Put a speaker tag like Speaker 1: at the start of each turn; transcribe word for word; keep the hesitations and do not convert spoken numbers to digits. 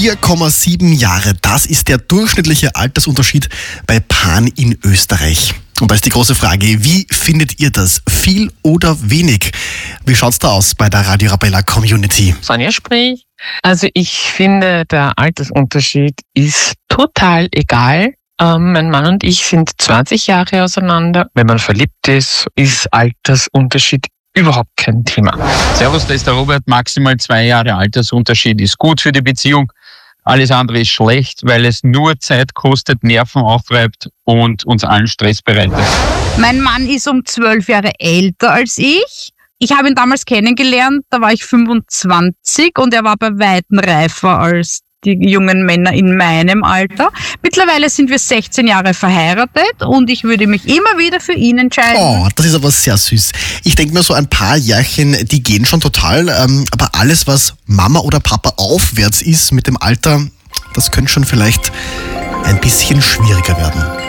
Speaker 1: vier Komma sieben Jahre, das ist der durchschnittliche Altersunterschied bei Paaren in Österreich. Und da ist die große Frage, wie findet ihr das? Viel oder wenig? Wie schaut's da aus bei der Radio Arabella Community?
Speaker 2: Sonja spricht. Also ich finde, der Altersunterschied ist total egal. Ähm, mein Mann und ich sind zwanzig Jahre auseinander. Wenn man verliebt ist, ist Altersunterschied überhaupt kein Thema.
Speaker 3: Servus, da ist der Robert. Maximal zwei Jahre Altersunterschied ist gut für die Beziehung. Alles andere ist schlecht, weil es nur Zeit kostet, Nerven auftreibt und uns allen Stress bereitet.
Speaker 4: Mein Mann ist um zwölf Jahre älter als ich. Ich habe ihn damals kennengelernt, da war ich fünfundzwanzig und er war bei Weitem reifer als die jungen Männer in meinem Alter. Mittlerweile sind wir sechzehn Jahre verheiratet und ich würde mich immer wieder für ihn entscheiden.
Speaker 1: Oh, das ist aber sehr süß. Ich denke mir, so ein paar Jährchen, die gehen schon total, ähm, aber alles, was Mama oder Papa aufwärts ist mit dem Alter, das könnte schon vielleicht ein bisschen schwieriger werden.